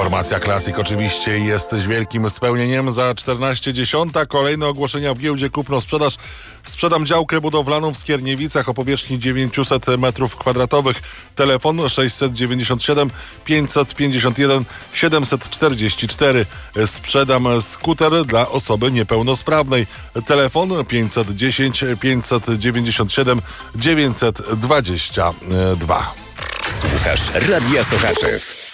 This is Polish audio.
Formacja Classic oczywiście jesteś wielkim spełnieniem. Za 14:10 kolejne ogłoszenia w giełdzie kupno-sprzedaż. Sprzedam działkę budowlaną w Skierniewicach o powierzchni 900 m2. Telefon 697 551 744. Sprzedam skuter dla osoby niepełnosprawnej. Telefon 510 597 922. Słuchasz Radia Sochaczew.